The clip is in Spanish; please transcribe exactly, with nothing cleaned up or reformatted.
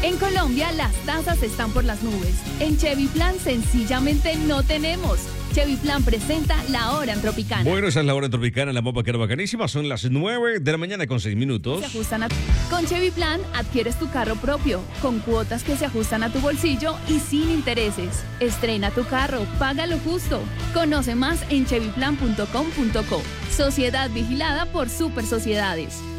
En Colombia, las tasas están por las nubes. En Chevy Plan, sencillamente no tenemos. Chevy Plan presenta La Hora en Tropicana. Bueno, esa es La Hora en Tropicana, la mopa que era bacanísima. Son las nueve de la mañana con seis minutos. Se ajustan a... Con Chevy Plan, adquieres tu carro propio, con cuotas que se ajustan a tu bolsillo y sin intereses. Estrena tu carro, paga lo justo. Conoce más en chevy plan punto com punto co. Sociedad vigilada por Super Sociedades.